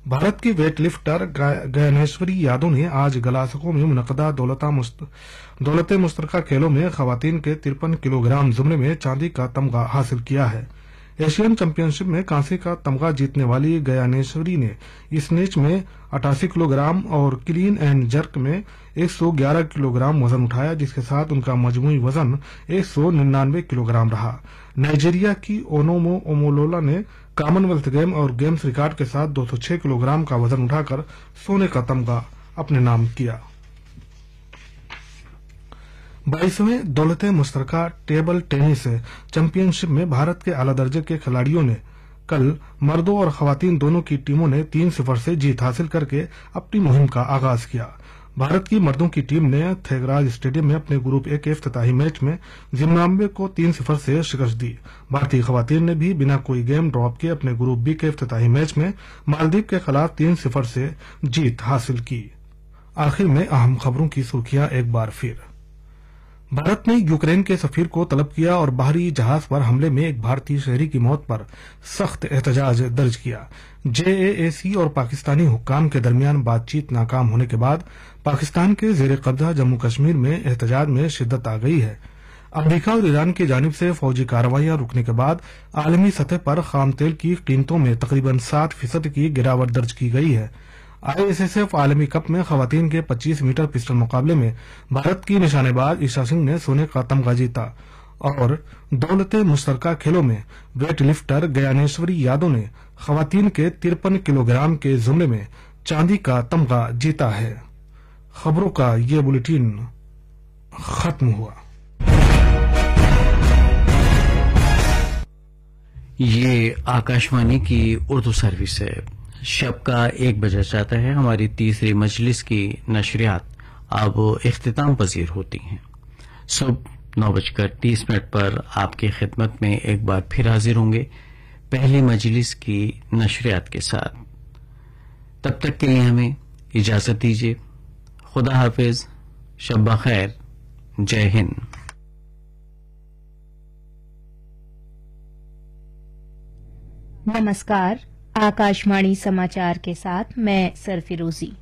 भारत की वेटलिफ्टर गगनेश्वरी यादव ने आज गलासगो में मुनक़दा दौलत मुश्तरका खेलों में खवातीन के 53 किलोग्राम जुमरे में चांदी का तमगा हासिल किया है। एशियन चैंपियनशिप में कांसे का तमगा जीतने वाली गयानेश्वरी ने स्नेच में 88 किलोग्राम और क्लीन एंड जर्क में 111 किलोग्राम वजन उठाया, जिसके साथ उनका मजमूई वजन 199 किलोग्राम रहा। नाइजीरिया की ओनोमो ओमोलोला ने कॉमनवेल्थ गेम और गेम्स रिकॉर्ड के साथ 206 किलोग्राम का वजन उठाकर सोने का तमगा अपने नाम किया। 22वें दौलत मुश्तरका टेबल टेनिस चैंपियनशिप में भारत के आला दर्जे के खिलाड़ियों ने कल मर्दों और खवातीन दोनों की टीमों ने 3-0 से जीत हासिल करके अपनी मुहिम का आगाज किया। भारत की मर्दों की टीम ने थेगराज स्टेडियम में अपने ग्रुप ए के इफ्तिताही मैच में जिम्बाब्वे को 3-0 से शिकस्त दी। भारतीय खवातीन ने भी बिना कोई गेम ड्रॉप किए अपने ग्रुप बी के इफ्तिताही मैच में मालदीव के खिलाफ 3-0 से जीत हासिल की। आखिर में अहम खबरों की सुर्खियां एक बार फिर। भारत ने यूक्रेन के सफीर को तलब किया और बाहरी जहाज पर हमले में एक भारतीय शहरी की मौत पर सख्त एहतजाज दर्ज किया। जेएएसी और पाकिस्तानी हुक्काम के दरमियान बातचीत नाकाम होने के बाद पाकिस्तान के जेर कब्जा जम्मू कश्मीर में एहतजाज में शिद्दत आ गई है। अमरीका और ईरान की जानिब से फौजी कार्रवाइयां रुकने के बाद आलमी सतह पर खाम तेल की कीमतों में तकरीबन 7% की गिरावट दर्ज की गई है। आईएसएसएफ आलमी कप में खवातीन के 25 मीटर पिस्टल मुकाबले में भारत की निशानेबाज ईशा सिंह ने सोने का तमगा जीता और दौलत मुश्तरका खेलों में वेटलिफ्टर गयानेश्वरी यादव ने खवातीन के 53 किलोग्राम के जुमरे में चांदी का तमगा जीता है। खबरों का ये बुलेटिन खत्म हुआ। ये आकाशवाणी की उर्दू सर्विस है। शब का 1 बजा जाता है। हमारी तीसरी मजलिस की नशरियात अब इख्तिताम पजीर होती हैं। सुबह 9:30 पर आपकी खिदमत में एक बार फिर हाजिर होंगे पहली मजलिस की नशरियात के साथ। तब तक के लिए हमें इजाजत दीजिए। खुदा हाफिज, शब बखैर, जय हिंद। नमस्कार, आकाशवाणी समाचार के साथ मैं सरफिरोजी।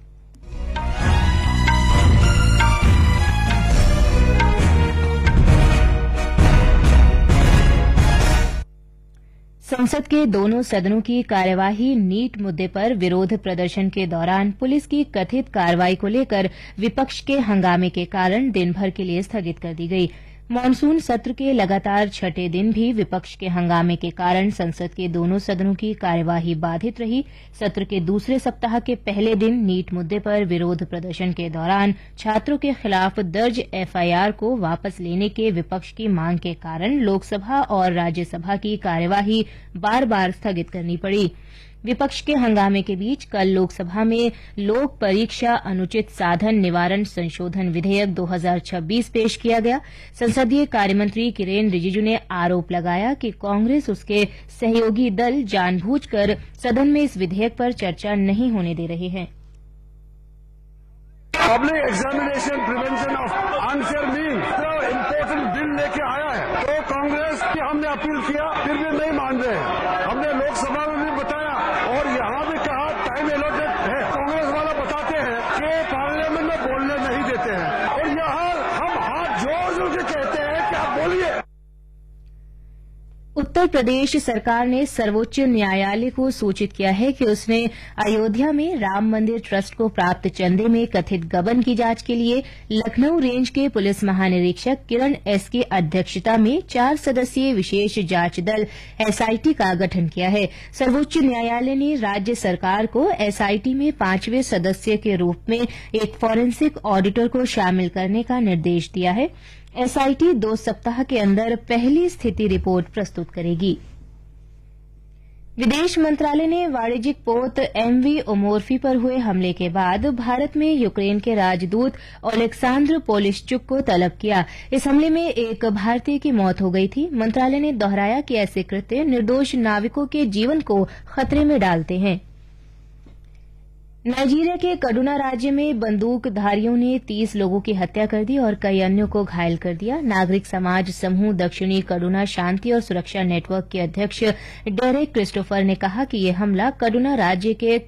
संसद के दोनों सदनों की कार्यवाही नीट मुद्दे पर विरोध प्रदर्शन के दौरान पुलिस की कथित कार्रवाई को लेकर विपक्ष के हंगामे के कारण दिन भर के लिए स्थगित कर दी गई। मानसून सत्र के लगातार छठे दिन भी विपक्ष के हंगामे के कारण संसद के दोनों सदनों की कार्यवाही बाधित रही। सत्र के दूसरे सप्ताह के पहले दिन नीट मुद्दे पर विरोध प्रदर्शन के दौरान छात्रों के खिलाफ दर्ज एफआईआर को वापस लेने के विपक्ष की मांग के कारण लोकसभा और राज्यसभा की कार्यवाही बार बार स्थगित करनी पड़ी। विपक्ष के हंगामे के बीच कल लोकसभा में लोक परीक्षा अनुचित साधन निवारण संशोधन विधेयक 2026 पेश किया गया। संसदीय कार्यमंत्री किरेन रिजिजू ने आरोप लगाया कि कांग्रेस उसके सहयोगी दल जानबूझकर सदन में इस विधेयक पर चर्चा नहीं होने दे रहे हैं। Public examination prevention of unfair means important bill लेके आया है, तो कांग्रेस की हमने अपील किया, फिर भी नहीं मान रहे हैं। हमने लोकसभा में भी बताया और यहां भी कहा टाइम एलोकेट है। कांग्रेस वाला बताते हैं कि पार्लियामेंट में बोलने नहीं देते हैं और यहां हम हाथ जोड़ जोड़ के कहते हैं कि आप बोलिए। उत्तर प्रदेश सरकार ने सर्वोच्च न्यायालय को सूचित किया है कि उसने अयोध्या में राम मंदिर ट्रस्ट को प्राप्त चंदे में कथित गबन की जांच के लिए लखनऊ रेंज के पुलिस महानिरीक्षक किरण एस की अध्यक्षता में 4 सदस्यीय विशेष जांच दल एसआईटी का गठन किया है। सर्वोच्च न्यायालय ने राज्य सरकार को एसआईटी में 5वें सदस्य के रूप में एक फॉरेंसिक ऑडिटर को शामिल करने का निर्देश दिया है। एसआईटी 2 सप्ताह के अंदर पहली स्थिति रिपोर्ट प्रस्तुत करेगी। विदेश मंत्रालय ने वाणिज्यिक पोत एमवी ओमोर्फी पर हुए हमले के बाद भारत में यूक्रेन के राजदूत ओलेक्सांद्र पोलिश्चुक को तलब किया। इस हमले में एक भारतीय की मौत हो गई थी। मंत्रालय ने दोहराया कि ऐसे कृत्य निर्दोष नाविकों के जीवन को खतरे में डालते हैं। नाइजीरिया के कड़ुना राज्य में बंदूकधारियों ने 30 लोगों की हत्या कर दी और कई अन्यों को घायल कर दिया। नागरिक समाज समूह दक्षिणी कड़ुना शांति और सुरक्षा नेटवर्क के अध्यक्ष डेरेक क्रिस्टोफर ने कहा कि यह हमला कड़ुना राज्य के